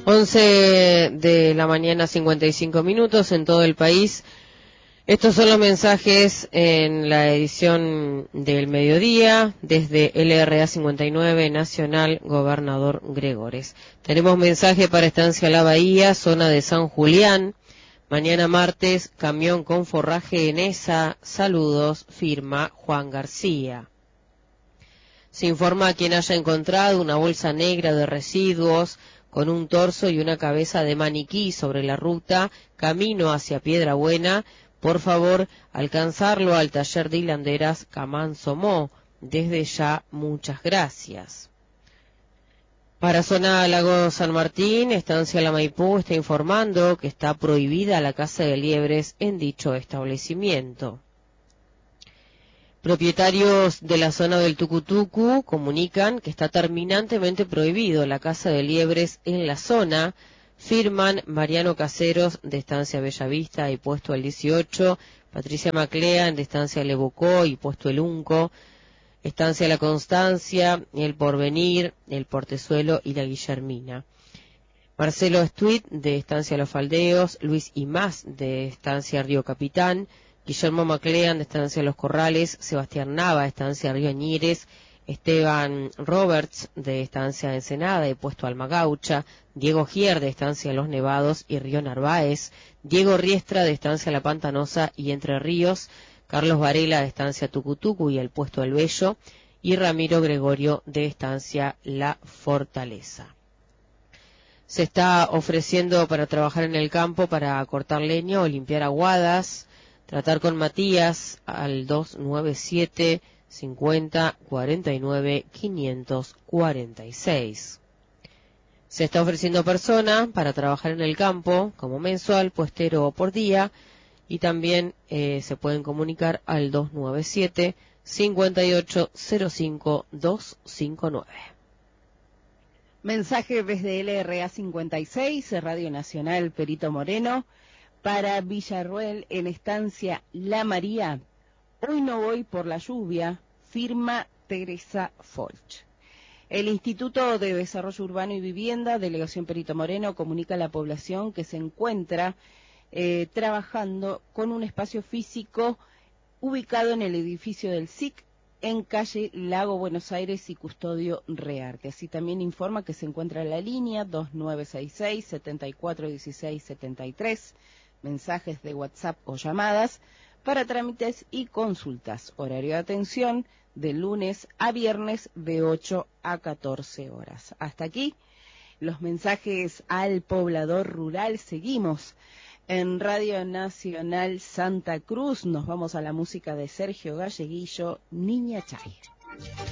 11 de la mañana, 55 minutos en todo el país. Estos son los mensajes en la edición del mediodía desde LRA 59 Nacional Gobernador Gregores. Tenemos mensaje para Estancia La Bahía, zona de San Julián. Mañana martes, camión con forraje en esa. Saludos, firma Juan García. Se informa a quien haya encontrado una bolsa negra de residuos con un torso y una cabeza de maniquí sobre la ruta, camino hacia Piedra Buena. Por favor, alcanzarlo al taller de hilanderas Camán Somó. Desde ya, muchas gracias. Para zona Lago San Martín, Estancia La Maipú está informando que está prohibida la caza de liebres en dicho establecimiento. Propietarios de la zona del Tucutucu comunican que está terminantemente prohibido la caza de liebres en la zona. Firman Mariano Caseros de Estancia Bellavista y puesto el 18, Patricia Maclean de Estancia Lebucó y puesto el Unco, Estancia La Constancia, El Porvenir, El Portezuelo y La Guillermina. Marcelo Estuit de Estancia Los Faldeos, Luis Imás de Estancia Río Capitán, Guillermo Maclean de Estancia Los Corrales, Sebastián Nava de Estancia Río Añires, Esteban Roberts de Estancia Ensenada y puesto Almagaucha, Diego Gier de Estancia Los Nevados y Río Narváez, Diego Riestra de Estancia La Pantanosa y Entre Ríos, Carlos Varela de Estancia Tucutucu y el puesto El Bello, y Ramiro Gregorio de Estancia La Fortaleza. Se está ofreciendo para trabajar en el campo, para cortar leña o limpiar aguadas. Tratar con Matías al 297 50 49 546. Se está ofreciendo persona para trabajar en el campo como mensual, puestero o por día, y también se pueden comunicar al 297 58 05 259. Mensaje desde LRA 56, Radio Nacional Perito Moreno. Para Villarroel, en Estancia La María, hoy no voy por la lluvia, firma Teresa Folch. El Instituto de Desarrollo Urbano y Vivienda, Delegación Perito Moreno, comunica a la población que se encuentra trabajando con un espacio físico ubicado en el edificio del SIC, en calle Lago Buenos Aires y Custodio Rearte. Así también informa que se encuentra en la línea 2966 7416 73. Mensajes de WhatsApp o llamadas para trámites y consultas. Horario de atención de lunes a viernes de 8 a 14 horas. Hasta aquí los mensajes al poblador rural. Seguimos en Radio Nacional Santa Cruz. Nos vamos a la música de Sergio Galleguillo, Niña Chay.